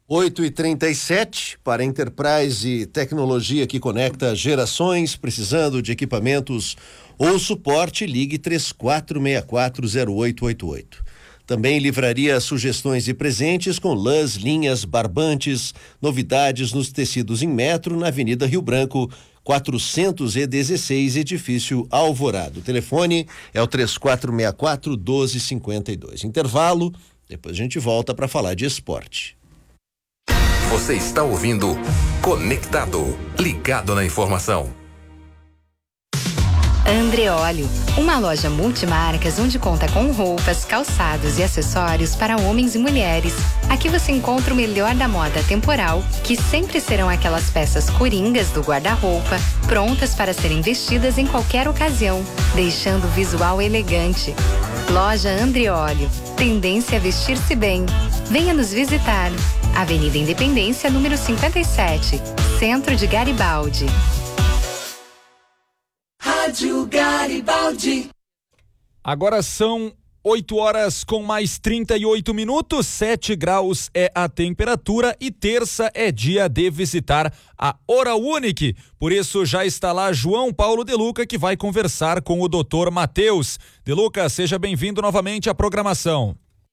8h37 para Enterprise Tecnologia que conecta gerações, precisando de equipamentos ou suporte, ligue 34640888. Também Livraria Sugestões e Presentes com lãs, linhas, barbantes, novidades nos tecidos em metro na Avenida Rio Branco, 416, edifício Alvorado. O telefone é o 3464-1252. Intervalo, depois a gente volta para falar de esporte. Você está ouvindo Conectado, ligado na informação. Andreolio, uma loja multimarcas onde conta com roupas, calçados e acessórios para homens e mulheres. Aqui você encontra o melhor da moda temporal, que sempre serão aquelas peças coringas do guarda-roupa, prontas para serem vestidas em qualquer ocasião, deixando o visual elegante. Loja Andreolio, tendência a vestir-se bem. Venha nos visitar. Avenida Independência, número 57, Centro de Garibaldi. Rádio Garibaldi. Agora são 8h com mais 38 minutos, 7 graus é a temperatura e terça é dia de visitar a Oral Unique. Por isso já está lá João Paulo De Luca, que vai conversar com o Dr. Matheus. De Luca, seja bem-vindo novamente à programação.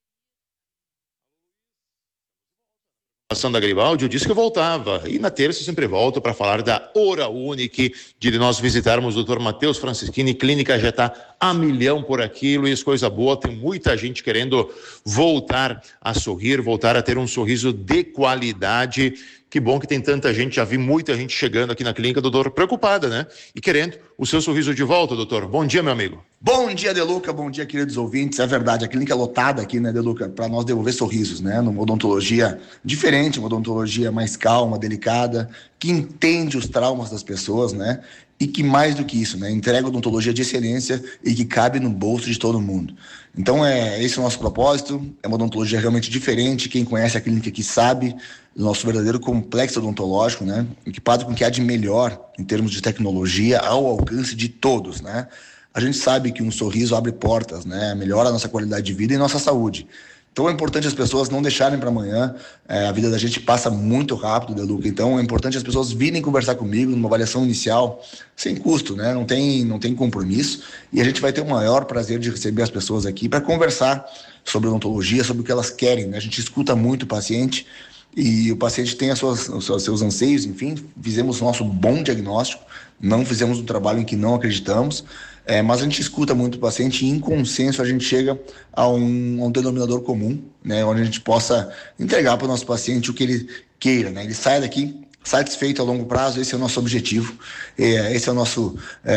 Da Garibaldi, eu disse que eu voltava, e na terça eu sempre volto para falar da Oral Unique, de nós visitarmos o Dr. Matheus Francischini. Clínica já está a milhão por aqui, Luiz, coisa boa, tem muita gente querendo voltar a sorrir, voltar a ter um sorriso de qualidade. Que bom que tem tanta gente, já vi muita gente chegando aqui na clínica, doutor, preocupada, né? E querendo o seu sorriso de volta, doutor. Bom dia, meu amigo. Bom dia, De Luca, bom dia, queridos ouvintes. É verdade, a clínica é lotada aqui, né, De Luca, para nós devolver sorrisos, né? Numa odontologia diferente, uma odontologia mais calma, delicada, que entende os traumas das pessoas, né? E que mais do que isso, né? Entrega odontologia de excelência e que cabe no bolso de todo mundo. Então, esse é o nosso propósito, é uma odontologia realmente diferente. Quem conhece a clínica aqui sabe do nosso verdadeiro complexo odontológico, né? Equipado com o que há de melhor em termos de tecnologia ao alcance de todos, né? A gente sabe que um sorriso abre portas, né? Melhora a nossa qualidade de vida e nossa saúde. Então é importante as pessoas não deixarem para amanhã. A vida da gente passa muito rápido, De Luca. Então é importante as pessoas virem conversar comigo numa avaliação inicial, sem custo, né? Não tem compromisso. E a gente vai ter o maior prazer de receber as pessoas aqui para conversar sobre odontologia, sobre o que elas querem, né? A gente escuta muito o paciente e o paciente tem os seus anseios, enfim. Fizemos o nosso bom diagnóstico, não fizemos um trabalho em que não acreditamos. Mas a gente escuta muito o paciente e, em consenso, a gente chega a um denominador comum, né, onde a gente possa entregar para o nosso paciente o que ele queira, né? Ele sai daqui satisfeito a longo prazo. Esse é o nosso objetivo, esse é o nosso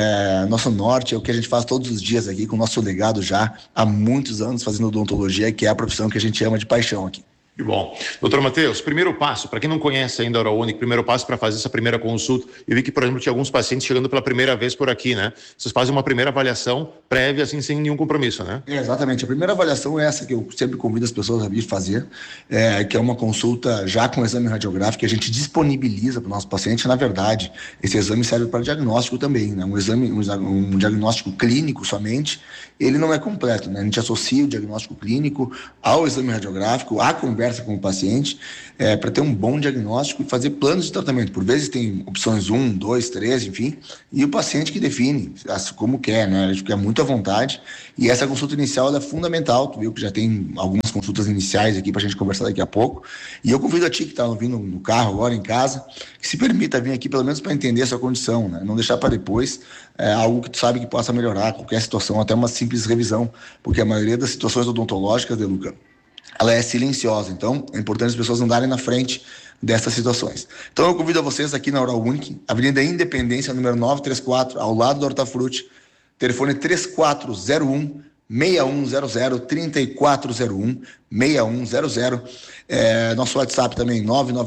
norte, é o que a gente faz todos os dias aqui com o nosso legado já há muitos anos fazendo odontologia, que é a profissão que a gente ama de paixão aqui. Que bom. Doutor Matheus, primeiro passo, para quem não conhece ainda a Oral Unique, primeiro passo para fazer essa primeira consulta. Eu vi que, por exemplo, tinha alguns pacientes chegando pela primeira vez por aqui, né? Vocês fazem uma primeira avaliação prévia, assim, sem nenhum compromisso, né? Exatamente. A primeira avaliação é essa que eu sempre convido as pessoas a vir fazer, que é uma consulta já com exame radiográfico que a gente disponibiliza para o nosso paciente. Na verdade, esse exame serve para diagnóstico também, né? Um diagnóstico clínico somente, ele não é completo, né? A gente associa o diagnóstico clínico ao exame radiográfico, à conversa com o paciente, para ter um bom diagnóstico e fazer planos de tratamento. Por vezes tem opções 1, 2, 3, enfim, e o paciente que define como quer, né? A gente fica muito à vontade. E essa consulta inicial ela é fundamental. Tu viu que já tem algumas consultas iniciais aqui para a gente conversar daqui a pouco. E eu convido a ti que está vindo no carro agora, em casa, que se permita vir aqui pelo menos para entender a sua condição, né? Não deixar para depois algo que tu sabe que possa melhorar qualquer situação, até uma simples revisão, porque a maioria das situações odontológicas, De Luca, ela é silenciosa. Então é importante as pessoas andarem na frente dessas situações. Então eu convido a vocês aqui na Oral Unique, Avenida Independência, número 934, ao lado do Hortafruti, telefone 3401 6100, 3401 6100, nosso WhatsApp também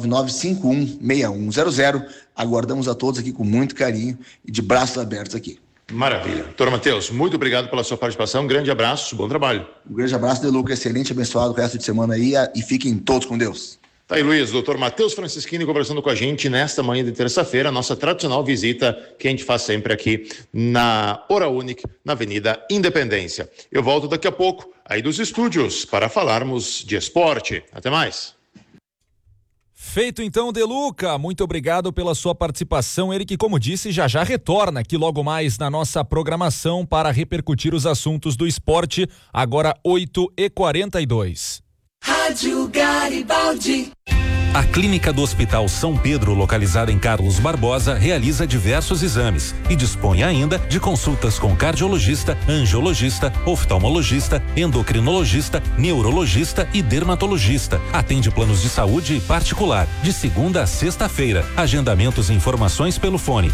999516100. Aguardamos a todos aqui com muito carinho e de braços abertos aqui. Maravilha. Doutor Matheus, muito obrigado pela sua participação, um grande abraço, bom trabalho. Um grande abraço, De Luca, excelente, abençoado o resto de semana aí, e fiquem todos com Deus. Tá aí, Luiz, doutor Matheus Francischini conversando com a gente nesta manhã de terça-feira, nossa tradicional visita que a gente faz sempre aqui na Oral Unique, na Avenida Independência. Eu volto daqui a pouco aí dos estúdios para falarmos de esporte. Até mais. Feito então, Deluca, muito obrigado pela sua participação. Ele que, como disse, já retorna aqui logo mais na nossa programação para repercutir os assuntos do esporte, agora 8h42. Rádio Garibaldi. A Clínica do Hospital São Pedro, localizada em Carlos Barbosa, realiza diversos exames e dispõe ainda de consultas com cardiologista, angiologista, oftalmologista, endocrinologista, neurologista e dermatologista. Atende planos de saúde particular, de segunda a sexta-feira. Agendamentos e informações pelo fone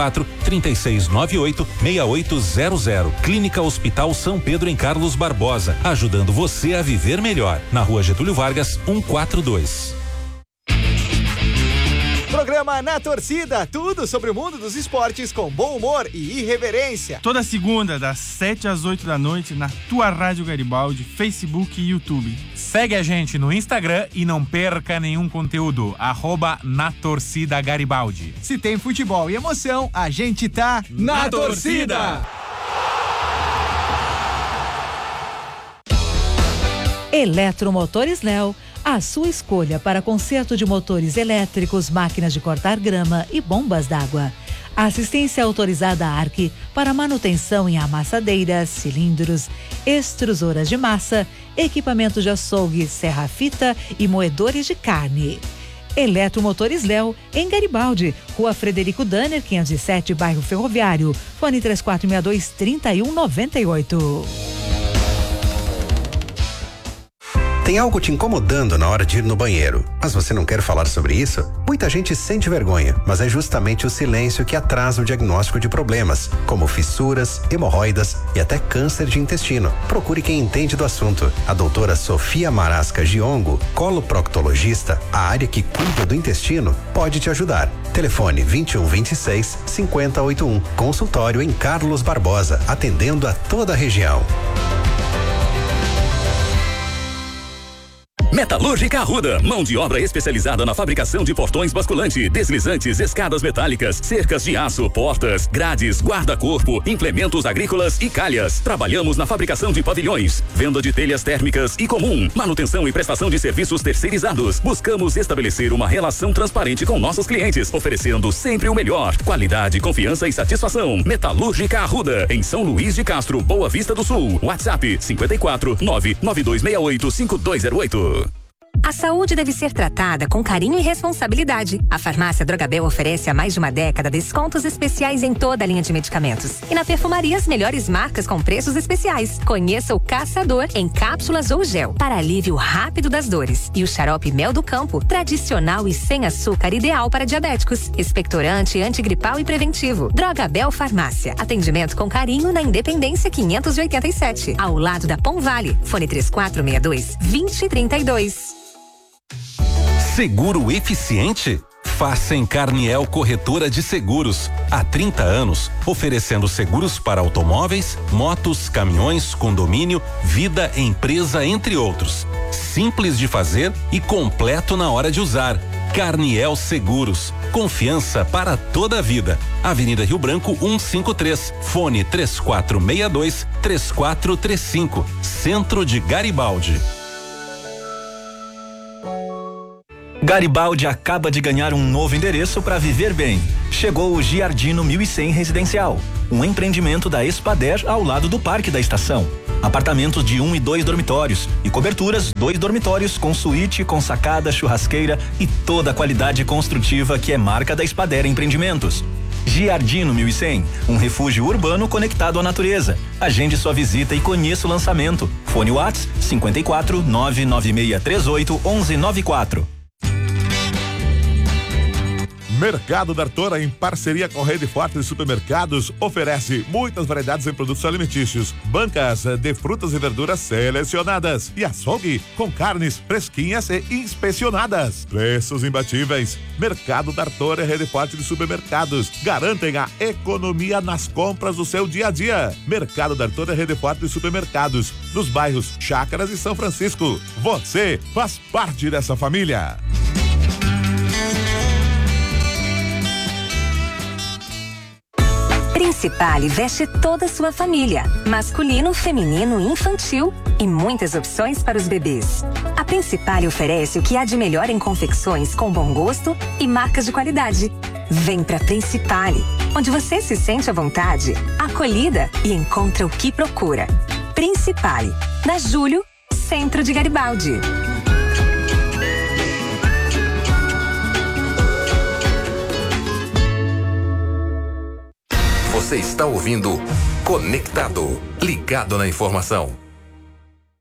54-3698-6800. Clínica Hospital São Pedro em Carlos Barbosa, ajudando você a viver melhor. Na Rua Getúlio Vargas, 142. Programa Na Torcida, tudo sobre o mundo dos esportes com bom humor e irreverência. Toda segunda, das 7 às 8 da noite, na tua Rádio Garibaldi, Facebook e YouTube. Segue a gente no Instagram e não perca nenhum conteúdo, @NaTorcidaGaribaldi. Se tem futebol e emoção, a gente tá na torcida. Eletromotores Léo, a sua escolha para conserto de motores elétricos, máquinas de cortar grama e bombas d'água. Assistência autorizada ARC para manutenção em amassadeiras, cilindros, extrusoras de massa, equipamentos de açougue, serra-fita e moedores de carne. Eletromotores Léo, em Garibaldi, Rua Frederico Danner, 507, bairro Ferroviário. Fone 3462-3198. Tem algo te incomodando na hora de ir no banheiro, mas você não quer falar sobre isso? Muita gente sente vergonha, mas é justamente o silêncio que atrasa o diagnóstico de problemas, como fissuras, hemorroidas e até câncer de intestino. Procure quem entende do assunto. A doutora Sofia Marasca Giongo, coloproctologista, a área que cuida do intestino, pode te ajudar. Telefone 2126-5081. Consultório em Carlos Barbosa, atendendo a toda a região. Metalúrgica Arruda, mão de obra especializada na fabricação de portões basculante, deslizantes, escadas metálicas, cercas de aço, portas, grades, guarda-corpo, implementos agrícolas e calhas. Trabalhamos na fabricação de pavilhões, venda de telhas térmicas e comum, manutenção e prestação de serviços terceirizados. Buscamos estabelecer uma relação transparente com nossos clientes, oferecendo sempre o melhor, qualidade, confiança e satisfação. Metalúrgica Arruda, em São Luís de Castro, Boa Vista do Sul. WhatsApp 54-99268-5208. A saúde deve ser tratada com carinho e responsabilidade. A Farmácia Drogabel oferece há mais de uma década descontos especiais em toda a linha de medicamentos. E na perfumaria, as melhores marcas com preços especiais. Conheça o Caçador em cápsulas ou gel, para alívio rápido das dores. E o xarope Mel do Campo, tradicional e sem açúcar, ideal para diabéticos. Expectorante, antigripal e preventivo. Drogabel Farmácia. Atendimento com carinho na Independência 587, ao lado da Pom Vale. Fone 3462-2032. Seguro eficiente? Faça em Carniel Corretora de Seguros. Há 30 anos, oferecendo seguros para automóveis, motos, caminhões, condomínio, vida, empresa, entre outros. Simples de fazer e completo na hora de usar. Carniel Seguros. Confiança para toda a vida. Avenida Rio Branco 153. Fone 3462-3435. Centro de Garibaldi. Garibaldi acaba de ganhar um novo endereço para viver bem. Chegou o Giardino 1100 Residencial, um empreendimento da Espader ao lado do Parque da Estação. Apartamentos de 1 e 2 dormitórios e coberturas 2 dormitórios com suíte, com sacada, churrasqueira e toda a qualidade construtiva que é marca da Espader Empreendimentos. Giardino 1100, um refúgio urbano conectado à natureza. Agende sua visita e conheça o lançamento. Fone WhatsApp 54 99638 1194. Mercado da Artora, em parceria com a Rede Forte de Supermercados, oferece muitas variedades em produtos alimentícios, bancas de frutas e verduras selecionadas e açougue com carnes fresquinhas e inspecionadas. Preços imbatíveis. Mercado da Artora e Rede Forte de Supermercados garantem a economia nas compras do seu dia a dia. Mercado da Artora e Rede Forte de Supermercados, nos bairros Chácaras e São Francisco. Você faz parte dessa família. Principale veste toda a sua família. Masculino, feminino, infantil e muitas opções para os bebês. A Principale oferece o que há de melhor em confecções com bom gosto e marcas de qualidade. Vem pra Principale, onde você se sente à vontade, acolhida e encontra o que procura. Principale, na Júlio, Centro de Garibaldi. Você está ouvindo Conectado, ligado na informação.